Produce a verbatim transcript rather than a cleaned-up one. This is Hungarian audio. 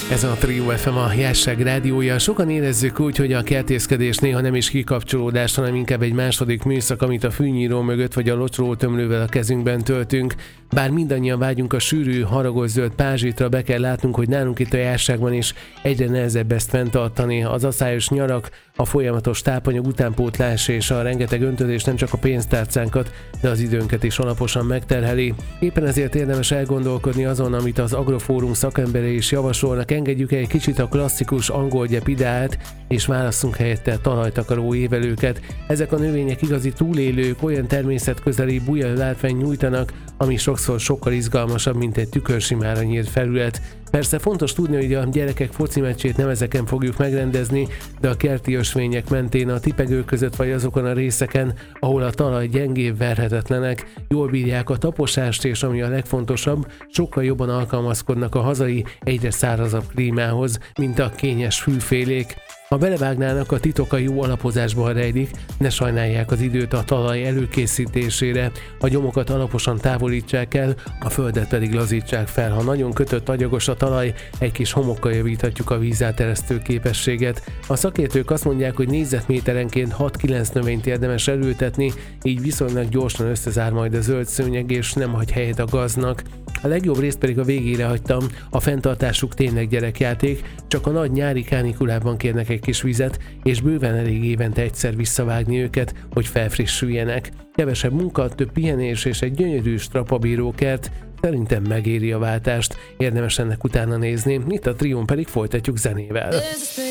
Ez a Trio ef em, a Jásság rádiója. Sokan érezzük úgy, hogy a kertészkedés néha nem is kikapcsolódás, hanem inkább egy második műszak, amit a fűnyíró mögött vagy a locsrótömlővel a kezünkben töltünk. Bár mindannyian vágyunk a sűrű, haragos zöld pázsitra, be kell látnunk, hogy nálunk itt a Jásságban is egyre nehezebb ezt fenntartani. Az aszályos nyarak, a folyamatos tápanyag utánpótlás és a rengeteg öntözés nem csak a pénztárcánkat, de az időnket is alaposan megterheli. Éppen ezért érdemes elgondolkodni azon, amit az Agrofórum szakemberei is javasolnak. Engedjük el egy kicsit a klasszikus angol gyep ideát, és válasszunk helyette talajtakaró évelőket. Ezek a növények igazi túlélők, olyan természetközeli buja látvány nyújtanak, ami sokszor sokkal izgalmasabb, mint egy tükörsimára nyílt felület. Persze fontos tudni, hogy a gyerekek foci meccsét nem ezeken fogjuk megrendezni, de a kerti ösvények mentén, a tipegők között vagy azokon a részeken, ahol a talaj gyengébb, verhetetlenek, jól bírják a taposást, és ami a legfontosabb, sokkal jobban alkalmazkodnak a hazai, egyre szárazabb klímához, mint a kényes fűfélék. Ha belevágnának, a titok a jó alapozásban rejlik, ne sajnálják az időt a talaj előkészítésére, a gyomokat alaposan távolítsák el, a földet pedig lazítsák fel. Ha nagyon kötött, agyagos a talaj, egy kis homokkal javíthatjuk a vízáteresztő képességet. A szakértők azt mondják, hogy négyzetméterenként hat-kilenc növényt érdemes elültetni, így viszonylag gyorsan összezár majd a zöld szőnyeg, és nem hagy helyet a gaznak. A legjobb részt pedig a végére hagytam, a fenntartásuk tényleg gyerekjáték, csak a nagy nyári kánikulában kérnek egy kis vizet, és bőven elég évente egyszer visszavágni őket, hogy felfrissüljenek. Kevesebb munka, több pihenés és egy gyönyörű strapabíró kert, szerintem megéri a váltást, érdemes ennek utána nézni, itt a Trión pedig folytatjuk zenével.